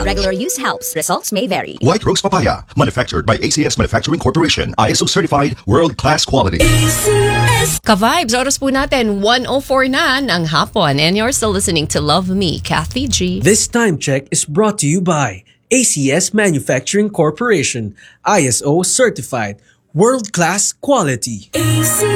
regular use helps. Results may vary. White Rose Papaya, manufactured by ACS Manufacturing Corporation. ISO certified, world-class quality. Ka-vibes, oras po natin, 1:04 na ng hapon. And you're still listening to Love Me, Kathy G. This time check is brought to you by ACS Manufacturing Corporation, ISO certified, world-class quality.